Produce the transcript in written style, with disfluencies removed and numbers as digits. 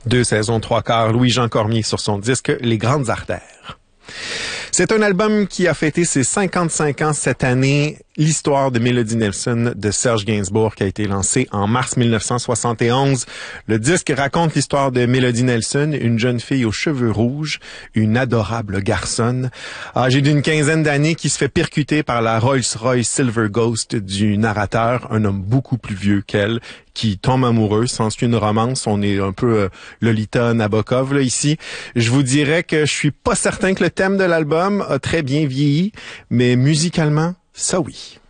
2 saisons, 3 quarts, Louis-Jean Cormier sur son disque Les Grandes Artères. C'est un album qui a fêté ses 55 ans cette année. L'histoire de Mélodie Nelson de Serge Gainsbourg qui a été lancé en mars 1971. Le disque raconte l'histoire de Mélodie Nelson, une jeune fille aux cheveux rouges, une adorable garçonne, âgée d'une quinzaine d'années qui se fait percuter par la Rolls-Royce Silver Ghost du narrateur, un homme beaucoup plus vieux qu'elle, qui tombe amoureux, s'ensuit une romance. On est un peu Lolita Nabokov là ici. Je vous dirais que je suis pas certain que le thème de l'album a très bien vieilli, mais musicalement, ça oui.